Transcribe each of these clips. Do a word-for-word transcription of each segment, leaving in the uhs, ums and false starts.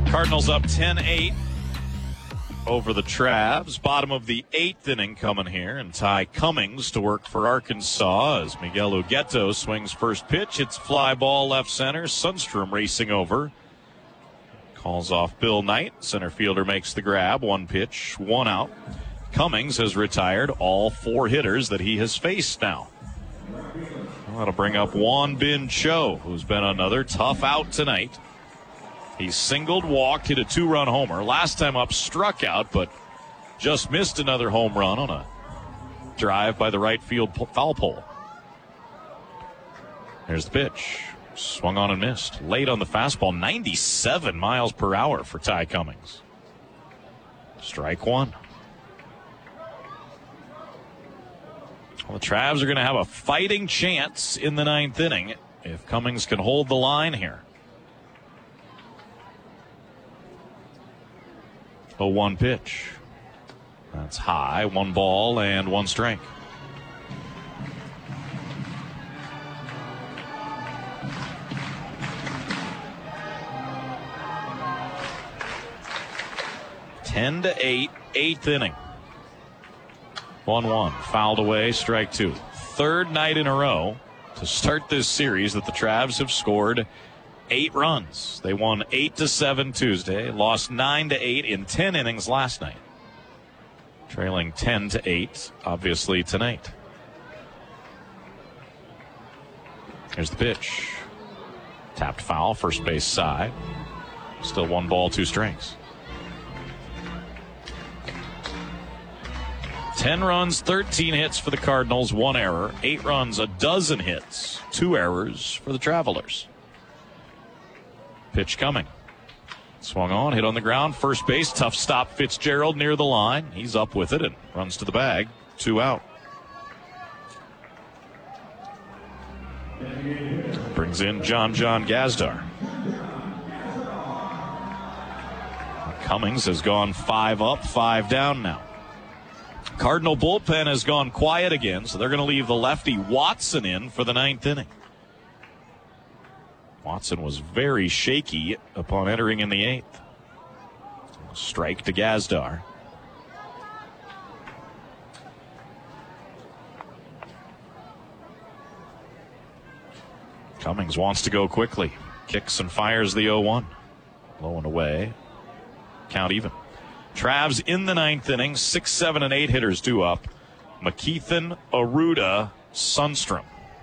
Cardinals up ten eight over the Travs. Bottom of the eighth inning coming here, and Ty Cummings to work for Arkansas as Miguel Ugueto swings first pitch. It's fly ball left center. Sundstrom racing over. Calls off Bill Knight. Center fielder makes the grab. One pitch, one out. Cummings has retired all four hitters that he has faced now. Well, that'll bring up Juan Bin Cho, who's been another tough out tonight. He singled, walked, hit a two-run homer. Last time up, struck out, but just missed another home run on a drive by the right field foul pole. There's the pitch. Swung on and missed. Late on the fastball, ninety-seven miles per hour for Ty Cummings. Strike one. Well, the Travs are going to have a fighting chance in the ninth inning if Cummings can hold the line here. oh one pitch. That's high. One ball and one strike. ten to eight, eighth inning. one one. Fouled away, strike two. Third night in a row to start this series that the Travs have scored eight runs. They won eight to seven Tuesday, lost nine to eight in ten innings last night. Trailing ten to eight, obviously, tonight. Here's the pitch. Tapped foul, first base side. Still one ball, two strikes. ten runs, thirteen hits for the Cardinals, one error. eight runs, a dozen hits, two errors for the Travelers. Pitch coming. Swung on, hit on the ground, first base, tough stop. Fitzgerald near the line. He's up with it and runs to the bag. Two out. Brings in John John Gazdar. Cummings has gone five up, five down now. Cardinal bullpen has gone quiet again, so they're going to leave the lefty Watson in for the ninth inning. Watson was very shaky upon entering in the eighth. Strike to Gazdar. Cummings wants to go quickly. Kicks and fires the oh one. Low and away. Count even. Travs in the ninth inning. Six, seven, and eight hitters due up. McKeithen, Aruda, Sundstrom.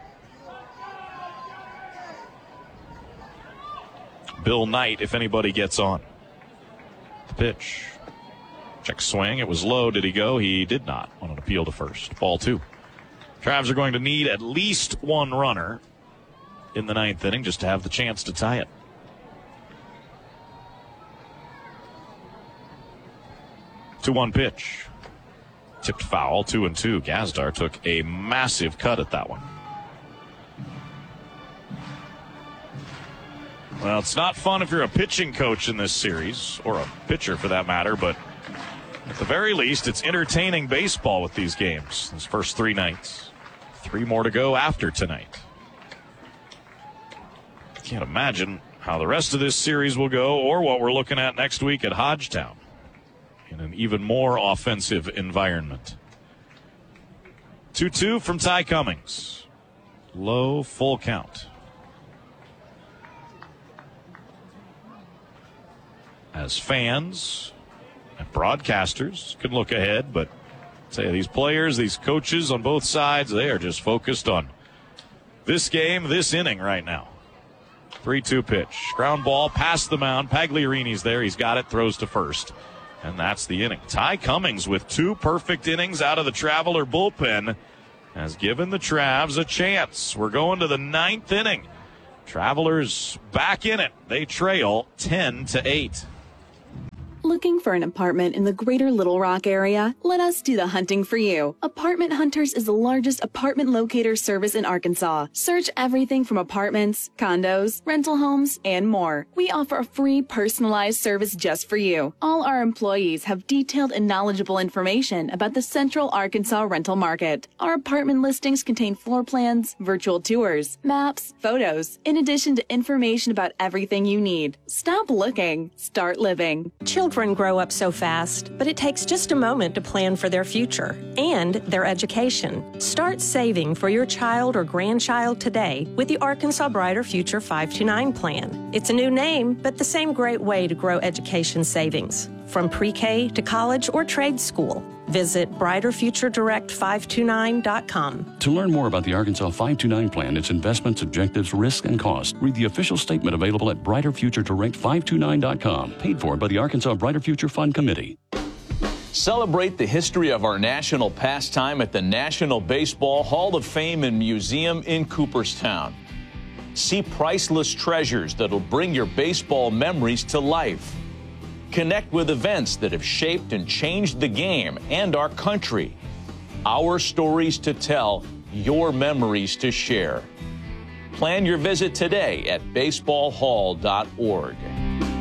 Bill Knight, if anybody gets on. The pitch. Check swing. It was low. Did he go? He did not on an appeal to first. Ball two. Travs are going to need at least one runner in the ninth inning just to have the chance to tie it. two one pitch. Tipped foul, two and two. Gazdar took a massive cut at that one. Well, it's not fun if you're a pitching coach in this series, or a pitcher for that matter, but at the very least, it's entertaining baseball with these games, these first three nights. Three more to go after tonight. Can't imagine how the rest of this series will go, or what we're looking at next week at Hodgetown in an even more offensive environment. two two from Ty Cummings. Low, full count. As fans and broadcasters can look ahead, but say these players, these coaches on both sides, they are just focused on this game, this inning right now. three two pitch. Ground ball past the mound. Pagliarini's there. He's got it. Throws to first. And that's the inning. Ty Cummings with two perfect innings out of the Traveler bullpen has given the Travs a chance. We're going to the ninth inning. Travelers back in it. They trail ten to eight. Looking for an apartment in the greater Little Rock area? Let us do the hunting for you. Apartment Hunters is the largest apartment locator service in Arkansas. Search everything from apartments, condos, rental homes, and more. We offer a free personalized service just for you. All our employees have detailed and knowledgeable information about the Central Arkansas rental market. Our apartment listings contain floor plans, virtual tours, maps, photos, in addition to information about everything you need. Stop looking. Start living. Children grow up so fast, but it takes just a moment to plan for their future and their education. Start saving for your child or grandchild today with the Arkansas Brighter Future five two nine plan. It's a new name, but the same great way to grow education savings. From pre-K to college or trade school. Visit brighter future direct five two nine dot com. To learn more about the Arkansas five two nine plan, its investments, objectives, risk, and cost, read the official statement available at brighter future direct five two nine dot com. Paid for by the Arkansas Brighter Future Fund Committee. Celebrate the history of our national pastime at the National Baseball Hall of Fame and Museum in Cooperstown. See priceless treasures that'll bring your baseball memories to life. Connect with events that have shaped and changed the game and our country. Our stories to tell, your memories to share. Plan your visit today at baseball hall dot org.